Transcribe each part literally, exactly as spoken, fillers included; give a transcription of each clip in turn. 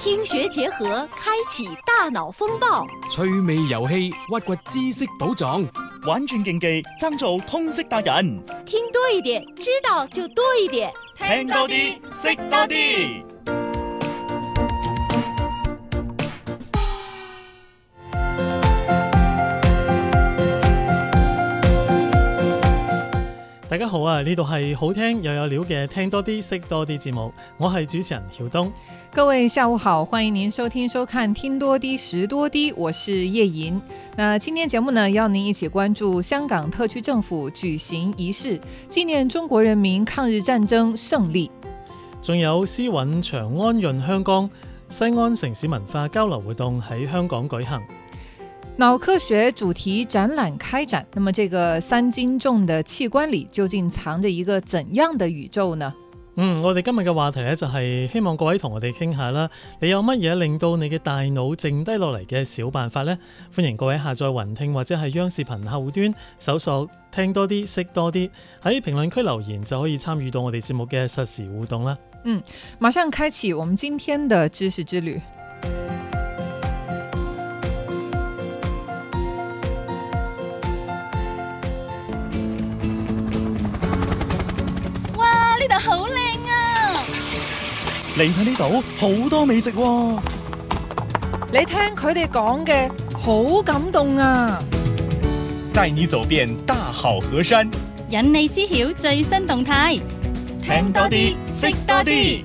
听学结合，开启大腦風暴； 趣味遊戲，挖掘知識寶藏； 玩轉競技，爭做通識達人。 聽多一點，知道就多一點。 聽多啲，識多啲。 大家好啊！呢度係好聽又有料嘅聽多啲識多啲節目，我係主持人曉東。 各位下午好，歡迎您收聽收看聽多啲識多啲，我是葉瑩。那今天節目呢，要您一起關注香港特區政府舉行儀式，紀念中國人民抗日戰爭勝利。 仲有詩韻長安潤香江，西安城市文化交流活動喺香港舉行。 腦科學主題展覽開展，那麼這個三斤重的器官裏究竟藏着一個怎樣的宇宙呢？ 嗯，我哋今日嘅話題呢，就係希望各位同我哋傾下啦。你有乜嘢令到你嘅大腦靜低落嚟嘅小辦法呢？歡迎各位下載雲聽或者係央視頻後端搜索聽多啲識多啲，喺評論區留言就可以參與到我哋節目嘅實時互動啦。 嗯，馬上開啟我們今天的知識之旅。 好靚啊！ 嚟睇呢度好多美食喎， 你聽佢哋講嘅好感動啊！ 帶你走遍大好河山， 引你知曉最新動態， 聽多啲，識多啲。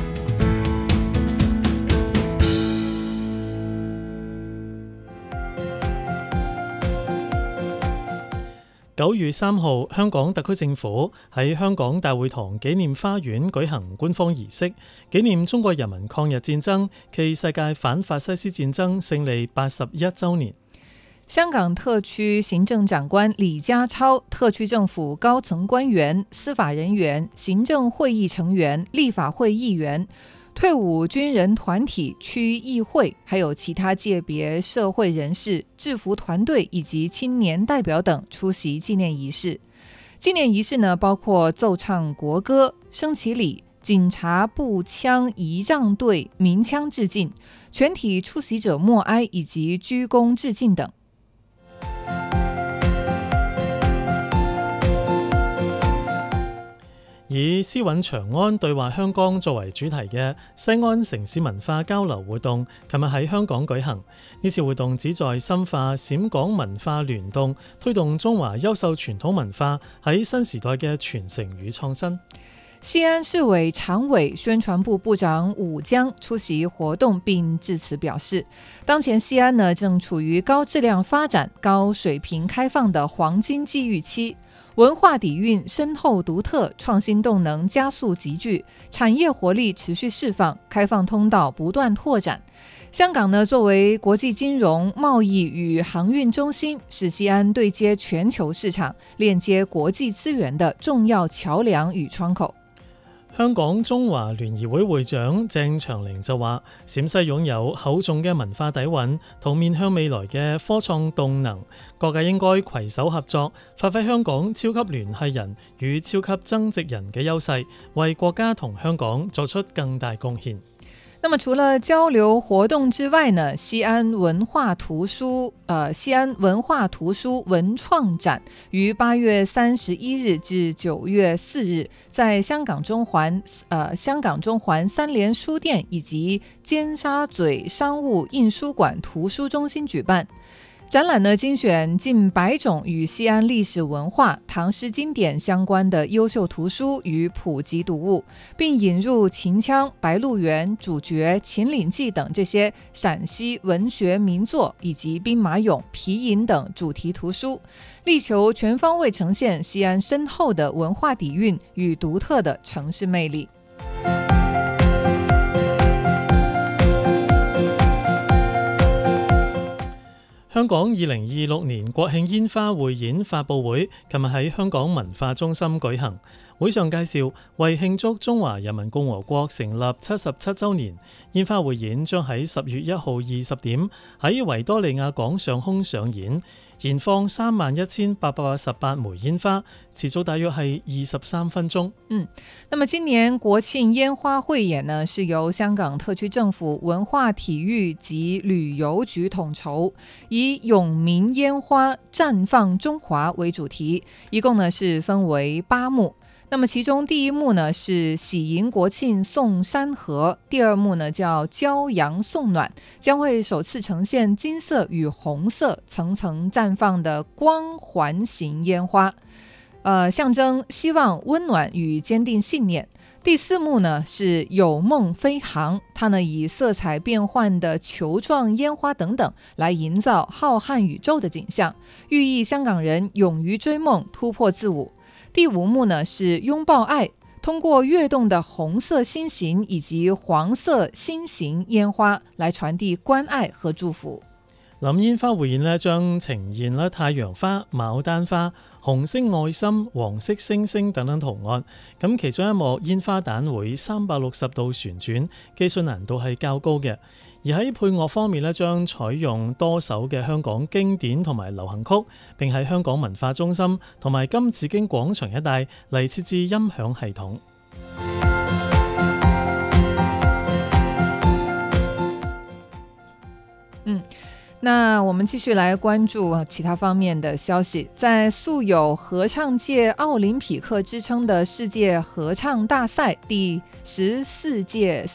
九月三號，香港特區政府喺香港大會堂紀念花園舉行官方儀式，紀念中國人民抗日戰爭暨世界反法西斯戰爭勝利八十一週年。 香港特區行政長官李家超、特區政府高層官員、司法人員、行政會議成員、立法會議員、退伍軍人團體、區議會，還有其他界別社會人士、制服團隊以及青年代表等出席紀念儀式。紀念儀式呢，包括奏唱國歌、升旗禮、警察步槍儀仗隊鳴槍致敬、全體出席者默哀以及鞠躬致敬等。 以詩韻長安對話香江作為主題嘅西安城市文化交流活動，琴日喺香港舉行。呢次活動旨在深化冼港文化聯動，推動中華優秀傳統文化喺新時代嘅傳承與創新。 西安市委常委宣傳部部長武江出席活動並致辭表示，當前西安呢正處於高質量發展、高水平開放的黃金機遇期，文化底蘊深厚獨特，創新動能加速集聚，產業活力持續釋放，開放通道不斷拓展。香港呢作為國際金融、貿易與航運中心，是西安對接全球市場、鏈接國際資源的重要橋樑與窗口。 香港中華聯誼會會長鄭長寧就話，陝西擁有厚重嘅文化底蘊同面向未來嘅科創動能，各界應該攜手合作，發揮香港超級聯繫人與超級增值人嘅優勢，為國家同香港作出更大貢獻。 那麼除了交流活動之外呢，西安文化圖書呃，西安文化圖書文創展於八月三十一日至九月四日，在香港中環呃香港中環三聯書店以及尖沙咀商務印書館圖書中心舉辦。展覽呢精選近百種與西安歷史文化、唐詩經典相關的優秀圖書與普及讀物，並引入秦腔、白鹿原、主角、秦嶺記等這些陝西文學名作，以及兵馬俑、皮影等主題圖書，力求全方位呈現西安深厚的文化底蘊與獨特的城市魅力。 香港二零二六年國慶煙花匯演發佈會琴日喺香港文化中心舉行，會上介紹為慶祝中華人民共和國成立七十七週年，煙花匯演將喺十月一號二十點喺維多利亞港上空上演，燃放三萬一千八百八十八枚煙花，持續大約係二十三分鐘。 嗯，那麼今年國慶煙花匯演呢，是由香港特區政府文化體育及旅遊局統籌，以永明煙花綻放中華為主題，一共呢是分為八幕。那麼其中第一幕呢是喜迎國慶送山河，第二幕呢叫驕陽送暖，將會首次呈現金色與紅色層層綻放的光環形煙花，呃，象徵希望、溫暖與堅定信念。第四幕呢是有夢飛航，它呢以色彩變幻的球狀煙花等等來營造浩瀚宇宙的景象，寓意香港人勇於追夢，突破自我。第五幕呢是擁抱愛，通過躍動的紅色心形以及黃色心形煙花來傳遞關愛和祝福。 林煙花匯演呢將呈現咧太陽花、牡丹花、紅色愛心、黃色星星等等圖案。咁其中一幕煙花彈會三百六十度旋轉，技術難度係較高嘅。而喺配樂方面呢，將採用多首嘅香港經典同埋流行曲，並喺香港文化中心同埋金紫荊廣場一帶嚟設置音響系統。 嗯。那我們繼續來關注其他方面的消息。在素有合唱界奧林匹克之稱的世界合唱大賽第十四屆